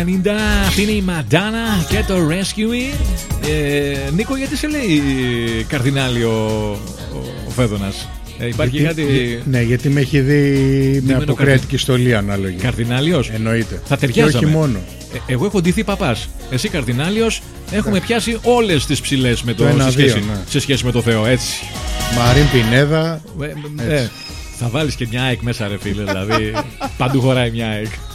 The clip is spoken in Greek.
Αυτή είναι η Μαντάνα και το Rescue. Νίκο, γιατί σε λέει καρδινάλιο ο Φέδωνας? Υπάρχει κάτι. Ναι, γιατί με έχει δει με αποκριτική στολή ανάλογη. Καρδινάλιος. Εννοείται. Θα ταιριάζαμε. Και όχι μόνο. Εγώ έχω ντυθεί παπάς. Εσύ καρδινάλιος. Έχουμε πιάσει όλες τις ψηλές με σε σχέση με το Θεό. Έτσι. Μαρίν Πινέδα. Θα βάλεις και μια ΑΕΚ μέσα, ρε φίλε. Δηλαδή παντού χωράει μια ΑΕΚ.